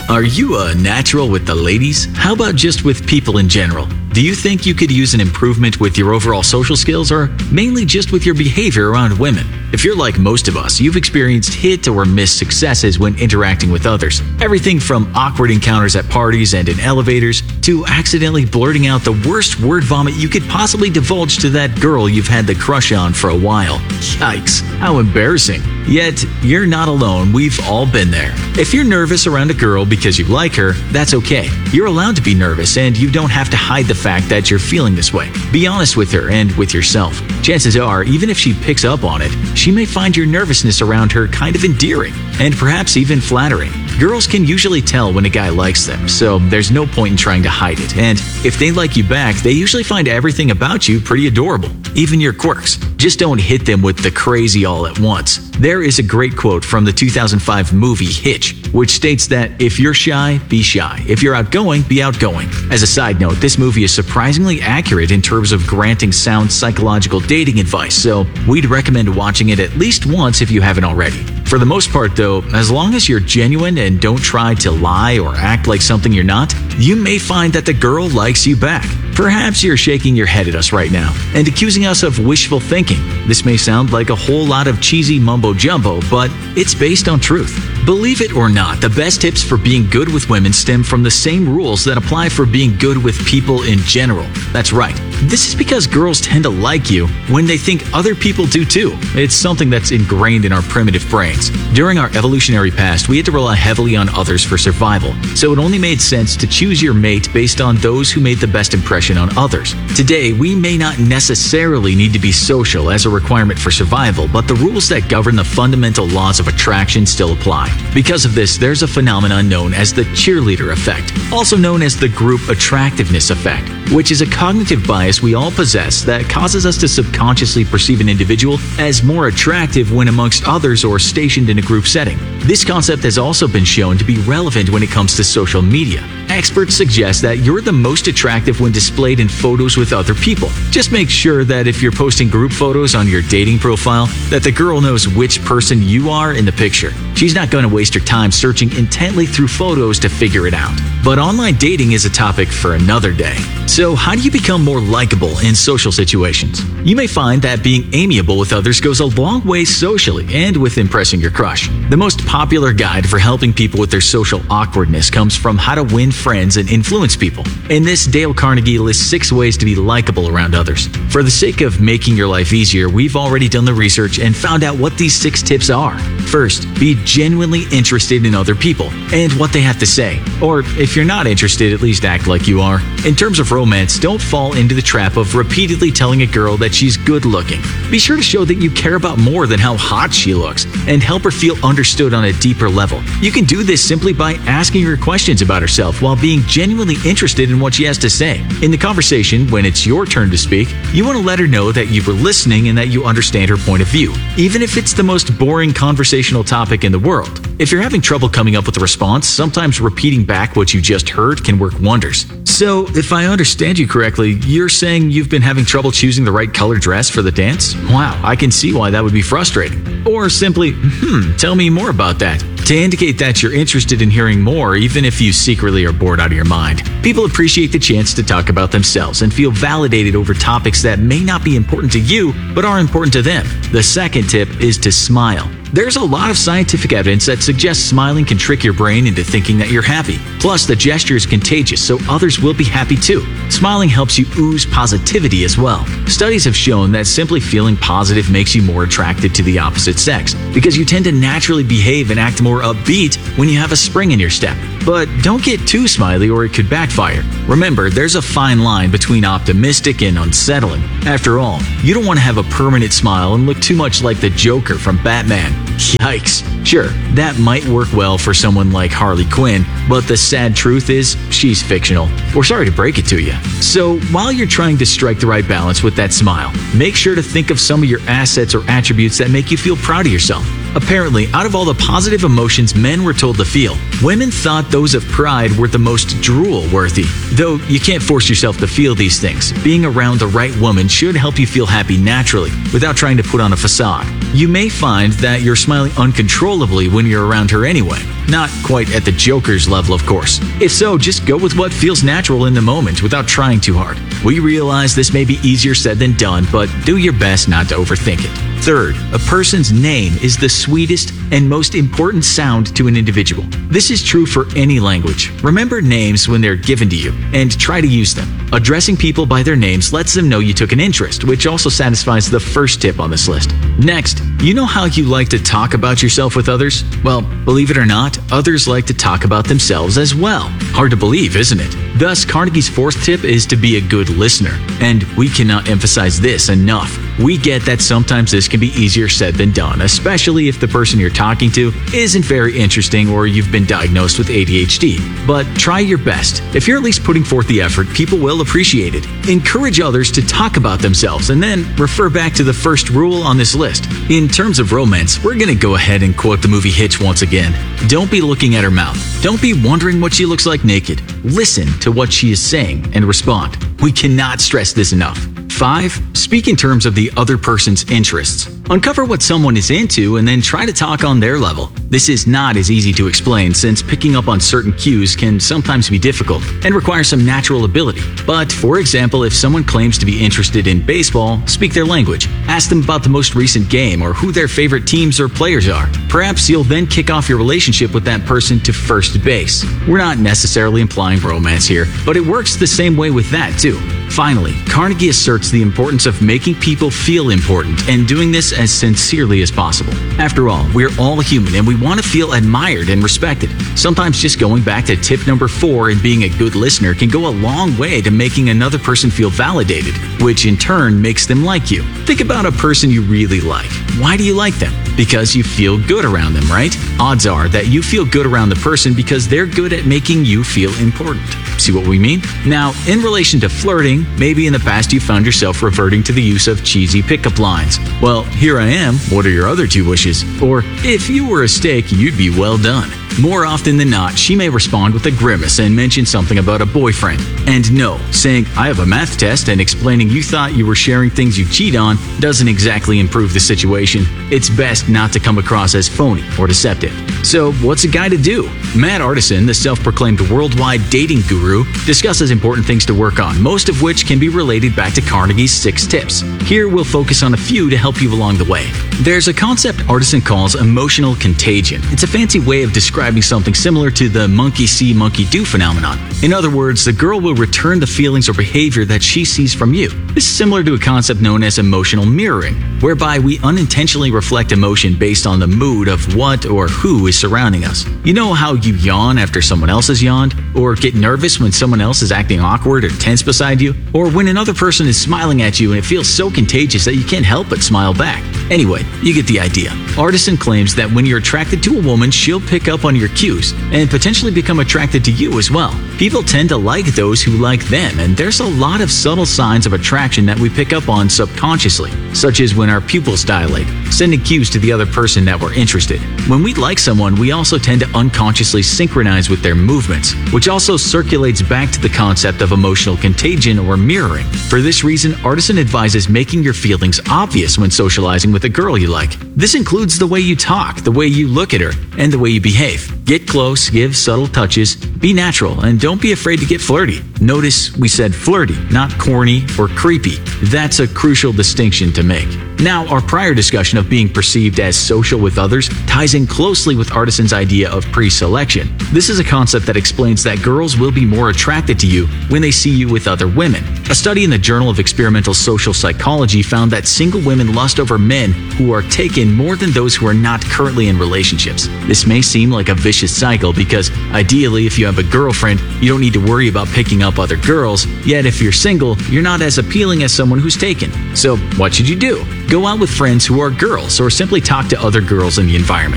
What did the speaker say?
Are you a natural with the ladies? How about just with people in general? Do you think you could use an improvement with your overall social skills or mainly just with your behavior around women? If you're like most of us, you've experienced hit or miss successes when interacting with others. Everything from awkward encounters at parties and in elevators to accidentally blurting out the worst word vomit you could possibly divulge to that girl you've had the crush on for a while. Yikes, how embarrassing. Yet, you're not alone, we've all been there. If you're nervous around a girl because you like her, that's okay. You're allowed to be nervous and you don't have to hide the fact that you're feeling this way. Be honest with her and with yourself. Chances are, even if she picks up on it, she may find your nervousness around her kind of endearing and perhaps even flattering. Girls can usually tell when a guy likes them, so there's no point in trying to hide it. And if they like you back, they usually find everything about you pretty adorable, even your quirks. Just don't hit them with the crazy all at once. There is a great quote from the 2005 movie Hitch, which states that if you're shy, be shy. If you're outgoing, be outgoing. As a side note, this movie is surprisingly accurate in terms of granting sound psychological dating advice, so we'd recommend watching it at least once if you haven't already. For the most part though, as long as you're genuine and don't try to lie or act like something you're not, you may find that the girl likes you back. Perhaps you're shaking your head at us right now and accusing us of wishful thinking. This may sound like a whole lot of cheesy mumbo-jumbo, but it's based on truth. Believe it or not, the best tips for being good with women stem from the same rules that apply for being good with people in general. That's right. This is because girls tend to like you when they think other people do too. It's something that's ingrained in our primitive brains. During our evolutionary past, we had to rely heavily on others for survival, so it only made sense to choose your mate based on those who made the best impression on others. Today, we may not necessarily need to be social as a requirement for survival, but the rules that govern the fundamental laws of attraction still apply. Because of this, there's a phenomenon known as the cheerleader effect, also known as the group attractiveness effect, which is a cognitive bias we all possess that causes us to subconsciously perceive an individual as more attractive when amongst others or stationed in a group setting. This concept has also been shown to be relevant when it comes to social media. Experts suggest that you're the most attractive when displayed in photos with other people. Just make sure that if you're posting group photos on your dating profile, that the girl knows which person you are in the picture. She's not going to waste her time searching intently through photos to figure it out. But online dating is a topic for another day. So how do you become more likable in social situations? You may find that being amiable with others goes a long way socially and with impressing your crush. The most popular guide for helping people with their social awkwardness comes from How to Win Friends and Influence People. In this, Dale Carnegie lists 6 ways to be likable around others. For the sake of making your life easier, we've already done the research and found out what these 6 tips are. First, be genuinely interested in other people and what they have to say. Or if you're not interested, at least act like you are. In terms of romance, don't fall into the trap of repeatedly telling a girl that she's good looking. Be sure to show that you care about more than how hot she looks and help her feel understood on a deeper level. You can do this simply by asking her questions about herself while being genuinely interested in what she has to say. In the conversation, when it's your turn to speak, you want to let her know that you were listening and that you understand her point of view, even if it's the most boring conversational topic in the world. If you're having trouble coming up with a response, sometimes repeating back what you just heard can work wonders. So, if I understand you correctly, you're saying you've been having trouble choosing the right color dress for the dance? Wow, I can see why that would be frustrating. Or simply, tell me more about that, to indicate that you're interested in hearing more even if you secretly are bored out of your mind. People appreciate the chance to talk about themselves and feel validated over topics that may not be important to you, but are important to them. The second tip is to smile. There's a lot of scientific evidence that suggests smiling can trick your brain into thinking that you're happy. Plus, the gesture is contagious, so others will be happy too. Smiling helps you ooze positivity as well. Studies have shown that simply feeling positive makes you more attracted to the opposite sex, because you tend to naturally behave and act more upbeat when you have a spring in your step. But don't get too smiley or it could backfire. Remember, there's a fine line between optimistic and unsettling. After all, you don't want to have a permanent smile and look too much like the Joker from Batman. Yikes. Sure, that might work well for someone like Harley Quinn, but the sad truth is, she's fictional. We're sorry to break it to you. So, while you're trying to strike the right balance with that smile, make sure to think of some of your assets or attributes that make you feel proud of yourself. Apparently, out of all the positive emotions men were told to feel, women thought those of pride were the most drool-worthy. Though you can't force yourself to feel these things, being around the right woman should help you feel happy naturally, without trying to put on a facade. You may find that you're smiling uncontrollably when you're around her anyway. Not quite at the Joker's level, of course. If so, just go with what feels natural in the moment without trying too hard. We realize this may be easier said than done, but do your best not to overthink it. Third, a person's name is the sweetest and most important sound to an individual. This is true for any language. Remember names when they're given to you, and try to use them. Addressing people by their names lets them know you took an interest, which also satisfies the first tip on this list. Next, you know how you like to talk about yourself with others? Well, believe it or not, others like to talk about themselves as well. Hard to believe, isn't it? Thus, Carnegie's fourth tip is to be a good listener. And we cannot emphasize this enough. We get that sometimes this can be easier said than done, especially if the person you're talking to isn't very interesting or you've been diagnosed with ADHD. But try your best. If you're at least putting forth the effort, people will appreciate it. Encourage others to talk about themselves and then refer back to the first rule on this list. In terms of romance, we're going to go ahead and quote the movie Hitch once again. Don't be looking at her mouth. Don't be wondering what she looks like naked. Listen to what she is saying and respond. We cannot stress this enough. 5. Speak in terms of the other person's interests. Uncover what someone is into and then try to talk on their level. This is not as easy to explain since picking up on certain cues can sometimes be difficult and require some natural ability. But for example, if someone claims to be interested in baseball, speak their language. Ask them about the most recent game or who their favorite teams or players are. Perhaps you'll then kick off your relationship with that person to first base. We're not necessarily implying romance here, but it works the same way with that too. Finally, Carnegie asserts the importance of making people feel important and doing this as sincerely as possible. After all, we're all human and we want to feel admired and respected. Sometimes just going back to tip number 4 and being a good listener can go a long way to making another person feel validated, which in turn makes them like you. Think about a person you really like. Why do you like them? Because you feel good around them, right? Odds are that you feel good around the person because they're good at making you feel important. See what we mean? Now, in relation to flirting, maybe in the past you found yourself reverting to the use of cheesy pickup lines. Well, here I am, what are your other 2 wishes? Or, if you were a steak, you'd be well done. More often than not, she may respond with a grimace and mention something about a boyfriend. And no, saying, I have a math test and explaining you thought you were sharing things you cheat on doesn't exactly improve the situation. It's best not to come across as phony or deceptive. So, what's a guy to do? Matt Artisan, the self-proclaimed worldwide dating guru, discusses important things to work on, most of which can be related back to Carnegie's 6 tips. Here we'll focus on a few to help you along the way. There's a concept Artisan calls emotional contagion. It's a fancy way of describing something similar to the monkey see, monkey do phenomenon. In other words, the girl will return the feelings or behavior that she sees from you. This is similar to a concept known as emotional mirroring, whereby we unintentionally reflect emotion based on the mood of what or who is surrounding us. You know how you yawn after someone else has yawned? Or get nervous when someone else is acting awkward or tense beside you? Or when another person is smiling at you and it feels so contagious that you can't help but smile back? Anyway, you get the idea. Artisan claims that when you're attracted to a woman, she'll pick up on your cues and potentially become attracted to you as well. People tend to like those who like them, and there's a lot of subtle signs of attraction that we pick up on subconsciously, such as when our pupils dilate, sending cues to the other person that we're interested. When we like someone, we also tend to unconsciously synchronize with their movements, which also circulates back to the concept of emotional contagion or mirroring. For this reason, Artisan advises making your feelings obvious when socializing with a girl you like. This includes the way you talk, the way you look at her, and the way you behave. Get close, give subtle touches, be natural, and don't be afraid to get flirty. Notice we said flirty, not corny or creepy. That's a crucial distinction to make. Now, our prior discussion of being perceived as social with others ties in closely with Artisan's idea of pre-selection. This is a concept that explains that girls will be more attracted to you when they see you with other women. A study in the Journal of Experimental Social Psychology found that single women lust over men who are taken more than those who are not currently in relationships. This may seem like a vicious cycle because, ideally, if you have a girlfriend, you don't need to worry about picking up other girls, yet if you're single, you're not as appealing as someone who's taken. So, what should you do? Go out with friends who are girls or simply talk to other girls in the environment.